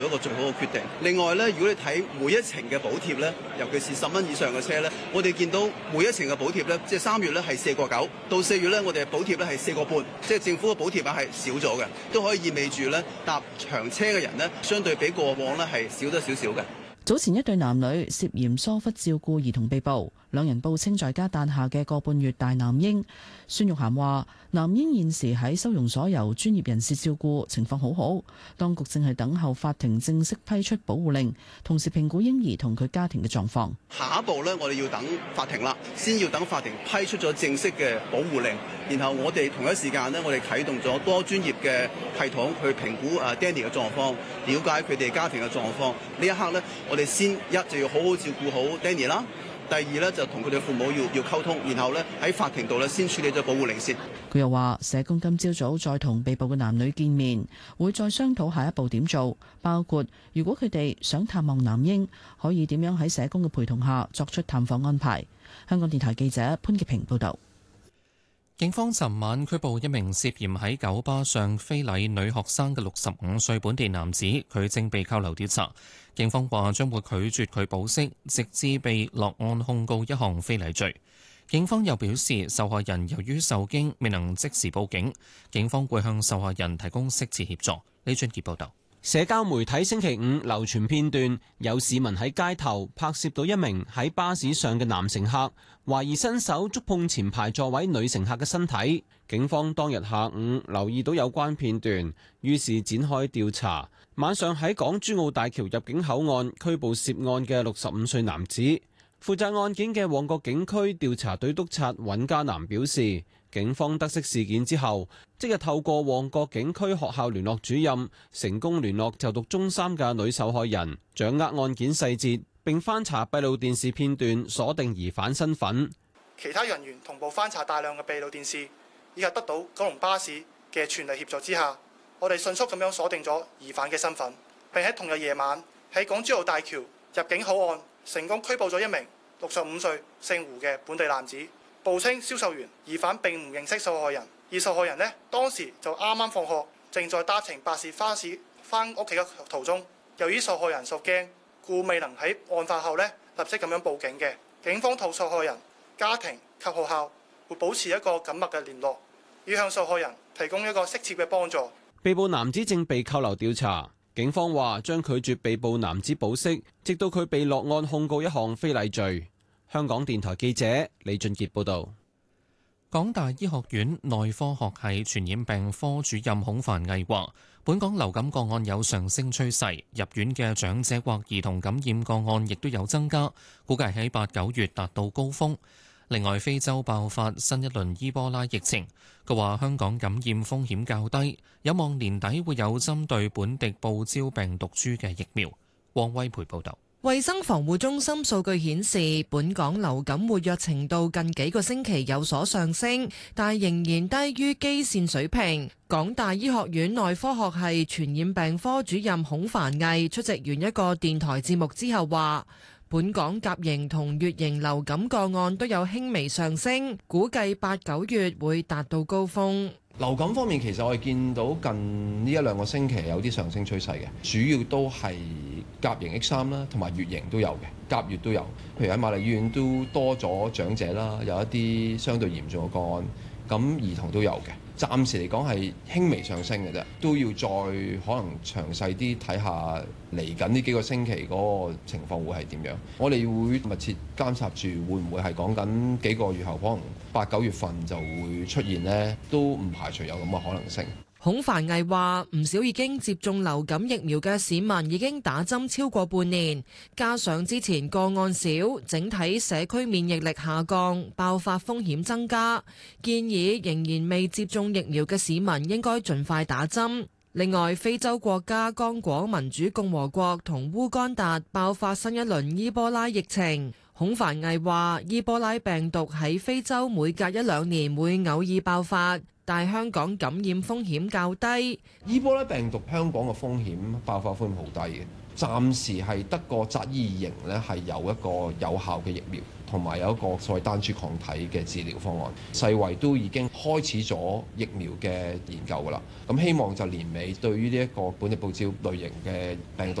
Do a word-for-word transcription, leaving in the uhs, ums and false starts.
一個最好嘅決定。另外咧，如果你睇每一程嘅補貼咧，尤其是十蚊以上嘅車咧，我哋見到每一程嘅補貼咧，即係三月咧係四個九，到四月咧我哋補貼咧係四個半，即係政府嘅補貼額係少咗嘅，都可以意味住咧搭長車嘅人咧，相對比過往咧係少咗少少嘅。 早前一對男女涉嫌疏忽照顧兒童被捕，兩人報稱在家誕下嘅個半月大男嬰。孫玉菡話：男嬰現時喺收容所由專業人士照顧，情況好好。當局正係等候法庭正式批出保護令，同時評估嬰兒同佢家庭嘅狀況。 下一步呢，我哋要等法庭啦，先要等法庭批出咗正式嘅保護令，然後我哋同一時間呢，我哋啟動咗多專業嘅系統去評估啊 Danny 嘅狀況，了解佢哋家庭嘅狀況。呢一刻呢，我哋先一就要好好照顧好 Danny 啦。第二咧就同佢哋父母要要溝通，然後咧喺法庭度咧先處理咗保護令先。 佢又話：社工今朝早再同被捕嘅男女見面，會再商討下一步點做，包括如果佢哋想探望男嬰，可以點樣喺社工嘅陪同下作出探訪安排。香港電台記者潘潔平報導。 警方尋晚拘捕一名涉嫌喺酒吧上非禮女學生嘅六十五歲本地男子，佢正被扣留調查。警方話將會拒絕佢保釋，直至被落案控告一項非禮罪。警方又表示，受害人由於受驚未能即時報警，警方會向受害人提供適切協助。李俊傑報導。 社交媒體星期五流傳片段，有市民喺街頭拍攝到一名喺巴士上嘅男乘客，懷疑伸手觸碰前排座位女乘客嘅身體。警方當日下午留意到有關片段，於是展開調查。晚上喺港珠澳大橋入境口岸拘捕涉案嘅六十五歲男子。負責案件嘅旺角警區調查隊督察尹家南表示，警方得悉事件之後，即日透過旺角警區學校聯絡主任，成功聯絡就讀中三嘅女受害人，掌握案件細節，並翻查閉路電視片段，鎖定疑犯身份。 其他人員同步翻查大量嘅閉路電視，以及得到九龍巴士嘅全力協助之下，我哋迅速咁樣鎖定咗疑犯嘅身份，並喺同日夜晚喺港珠澳大橋入境口岸成功拘捕咗一名六十五歲姓胡嘅本地男子。報稱銷售員疑犯並唔認識受害人，而受害人呢，當時就啱啱放學，正在搭乘巴士巴士翻屋企嘅途中。由於受害人受驚，故未能喺案發後呢立即咁樣報警嘅。警方同受害人家庭及學校會保持一個緊密嘅聯絡，以向受害人提供一個適切嘅幫助。 被捕男子正被扣留調查，警方話將拒絕被捕男子保釋，直到佢被落案控告一項非禮罪。香港電台記者李俊傑報導。 港大醫學院內科學系傳染病科主任孔繁毅話，本港流感個案有上升趨勢，入院嘅長者或兒童感染個案亦都有增加，估計喺八九月達到高峰。另外，非洲爆發新一輪伊波拉疫情，佢話香港感染風險較低，有望年底會有針對本地報招病毒株嘅疫苗。汪威培報導。 衛生防護中心數據顯示，本港流感活躍程度近幾個星期有所上升，但仍然低於基線水平。港大醫學院內科學系傳染病科主任孔繁毅出席完一個電台節目之後話，本港甲型同乙型流感個案都有輕微上升，估計八九月會達到高峰。 流感方面，其實我哋見到近呢一兩個星期有啲上升趨勢嘅，主要都係甲型 H 三啦，同埋乙型都有嘅，甲乙都有。譬如喺瑪麗醫院都多咗長者啦，有一啲相對嚴重嘅個案，咁兒童都有嘅。暫時嚟講係輕微上升嘅啫，都要再可能詳細啲睇下嚟緊呢幾個星期嗰個情況會係點樣。我哋會密切監察住，會唔會係講緊幾個月後可能八九月份就會出現呢？都唔排除有咁嘅可能性。 孔繁毅話：唔少已經接種流感疫苗嘅市民已經打針超過半年，加上之前個案少，整體社區免疫力下降，爆發風險增加，建議仍然未接種疫苗嘅市民應該盡快打針。另外，非洲國家剛果民主共和國同烏干達爆發新一輪伊波拉疫情。孔繁毅話：伊波拉病毒喺非洲每隔一兩年會偶爾爆發，但香港感染風險較低。 伊波拉病毒香港嘅風險爆發風險好低嘅，暫時係得個扎伊型咧係有一個有效嘅疫苗， 同埋有一個所謂單株抗體嘅治療方案。世衛都已經開始咗疫苗嘅研究㗎啦。咁希望就年尾對於呢一個本地報招類型嘅病毒